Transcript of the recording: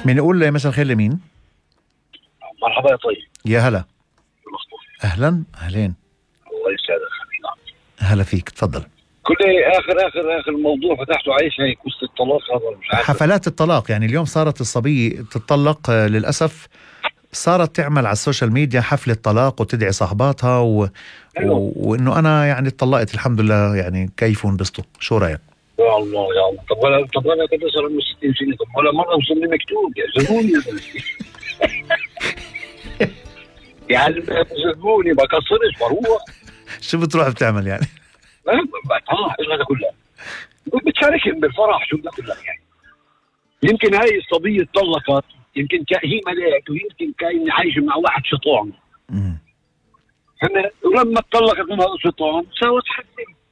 من يقول مساء الخير لمين؟ مرحبا يا طيب. يا هلا. مصطفى. اهلا اهلين. الله يسعدك حبيبي. هلا فيك، تفضل. كل اخر موضوع فتحته عايش هي قصه الطلاق هذا مش عارف. حفلات الطلاق، يعني اليوم صارت الصبية تتطلق للأسف، صارت تعمل على السوشيال ميديا حفلة طلاق وتدعي صاحباتها وإنه أنا يعني اتطلقت الحمد لله، يعني كيف انبسطوا. شو رأيك؟ يا الله يا الله. طب انا كده صار لي 60 سنه، طب ولا مره وصل لي مكتوب يا زبوني يعني زبوني ما قصرش بروح. شو بتروح بتعمل يعني؟ ايش هذا كله؟ بتشاركهم بالفرح، شو بدك كله يعني. يمكن هاي الصبيه اتطلقت، يمكن هي ملاك، ويمكن كان عايشه مع واحد شيطان. ولما اتطلقت من هذا الشيطان سوت حد